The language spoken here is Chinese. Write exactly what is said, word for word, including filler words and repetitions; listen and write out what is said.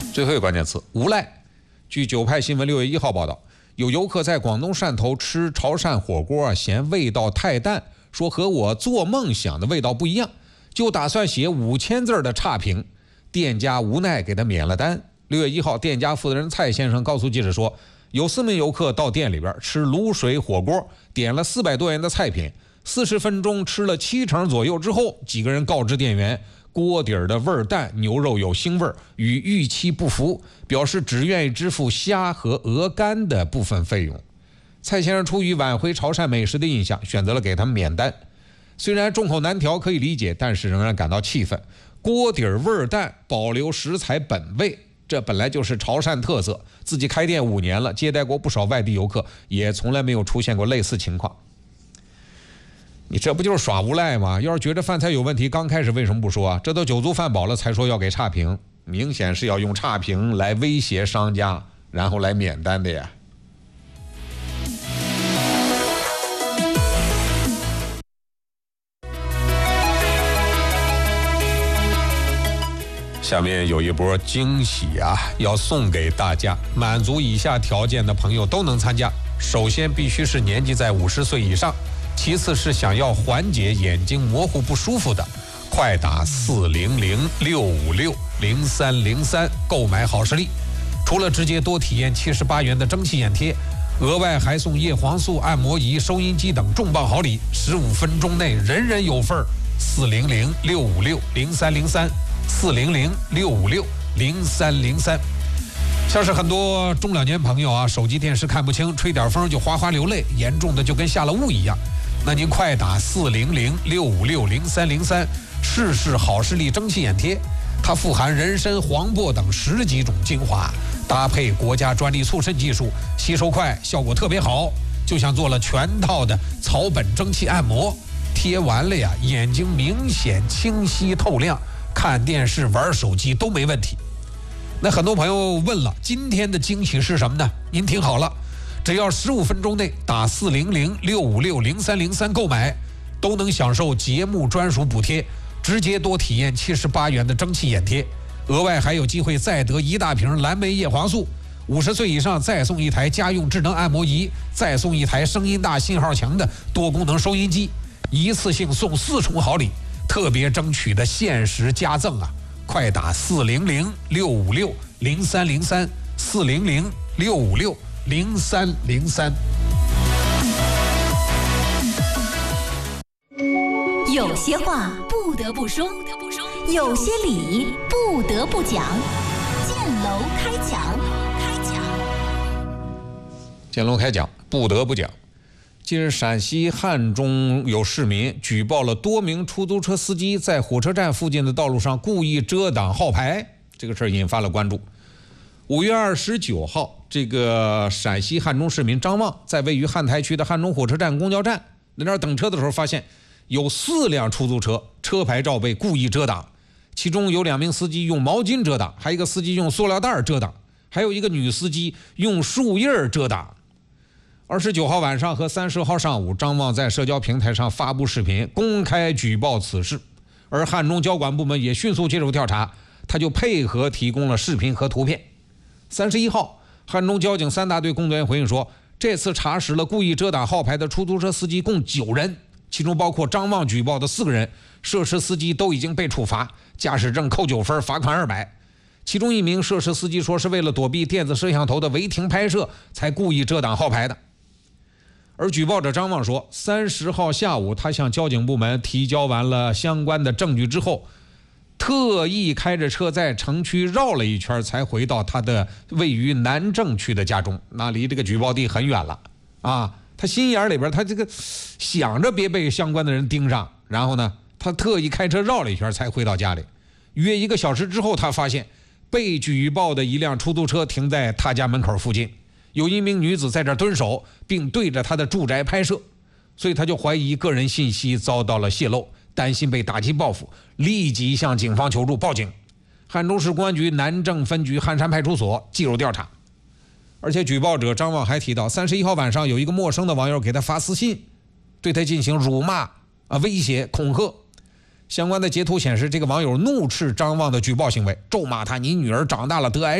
最后一个关键词无赖。据九派新闻六月一号报道，有游客在广东汕头吃潮汕火锅，嫌味道太淡，说和我做梦想的味道不一样，就打算写五千字的差评。店家无奈给他免了单。六月一号，店家负责人蔡先生告诉记者说，有四名游客到店里边吃卤水火锅，点了四百多元的菜品，四十分钟吃了七成左右之后，几个人告知店员，锅底儿的味儿淡，牛肉有腥味儿，与预期不符，表示只愿意支付虾和鹅肝的部分费用。蔡先生出于挽回潮汕美食的印象，选择了给他们免单。虽然众口难调可以理解，但是仍然感到气愤。锅底儿味儿淡，保留食材本味，这本来就是潮汕特色。自己开店五年了，接待过不少外地游客，也从来没有出现过类似情况。你这不就是耍无赖吗？要是觉得饭菜有问题，刚开始为什么不说啊？这都酒足饭饱了才说要给差评，明显是要用差评来威胁商家，然后来免单的呀。下面有一波惊喜啊，要送给大家，满足以下条件的朋友都能参加。首先必须是年纪在五十岁以上，其次是想要缓解眼睛模糊不舒服的，快打四零零六五六零三零三购买好视力。除了直接多体验七十八元的蒸汽眼贴，额外还送叶黄素、按摩仪、收音机等重磅好礼，十五分钟内人人有份儿。四零零六五六零三零三。四零零六五六零三零三，像是很多中老年朋友啊，手机电视看不清，吹点风就哗哗流泪，严重的就跟下了雾一样。那您快打四零零六五六零三零三，试试好视力蒸汽眼贴，它富含人参、黄柏等十几种精华，搭配国家专利促渗技术，吸收快，效果特别好，就像做了全套的草本蒸汽按摩。贴完了呀，眼睛明显清晰透亮。看电视玩手机都没问题。那很多朋友问了，今天的惊喜是什么呢？您听好了，只要十五分钟内打四零零六五六零三零三购买，都能享受节目专属补贴，直接多体验七十八元的蒸汽眼贴，额外还有机会再得一大瓶蓝莓叶黄素，五十岁以上再送一台家用智能按摩仪，再送一台声音大信号强的多功能收音机，一次性送四重好礼，特别争取的限时加赠啊！快打四零零六五六零三零三，四零零六五六零三零三。 有些话不得不说，有些理不得不讲。建楼开讲， 建楼开讲，不得不讲。近日，陕西汉中有市民举报了多名出租车司机在火车站附近的道路上故意遮挡号牌，这个事儿引发了关注。五月二十九号，这个陕西汉中市民张旺在位于汉台区的汉中火车站公交站在那儿等车的时候，发现有四辆出租车车牌照被故意遮挡，其中有两名司机用毛巾遮挡，还有一个司机用塑料袋遮挡，还有一个女司机用树叶遮挡。二十九号晚上和三十号上午，张旺在社交平台上发布视频，公开举报此事。而汉中交管部门也迅速介入调查，他就配合提供了视频和图片。三十一号，汉中交警三大队工作人员回应说，这次查实了故意遮挡号牌的出租车司机共九人，其中包括张旺举报的四个人，涉事司机都已经被处罚，驾驶证扣九分，罚款二百。其中一名涉事司机说是为了躲避电子摄像头的违停拍摄，才故意遮挡号牌的。而举报者张旺说，三十号下午他向交警部门提交完了相关的证据之后，特意开着车在城区绕了一圈，才回到他的位于南郑区的家中，那离这个举报地很远了啊。他心眼里边他这个想着别被相关的人盯上，然后呢他特意开车绕了一圈才回到家里。约一个小时之后，他发现被举报的一辆出租车停在他家门口附近，有一名女子在这蹲守，并对着他的住宅拍摄，所以他就怀疑个人信息遭到了泄露，担心被打击报复，立即向警方求助报警。汉中市公安局南郑分局汉山派出所介入调查。而且举报者张旺还提到，三十一号晚上有一个陌生的网友给他发私信，对他进行辱骂、啊威胁、恐吓。相关的截图显示，这个网友怒斥张旺的举报行为，咒骂他：“你女儿长大了得癌